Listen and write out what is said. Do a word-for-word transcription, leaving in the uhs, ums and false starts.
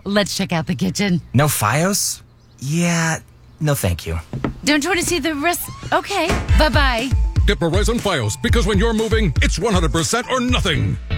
let's check out the kitchen. No Fios? Yeah, no thank you. Don't you want to see the rest? Okay, bye-bye. Get Verizon Fios, because when you're moving, it's one hundred percent or nothing.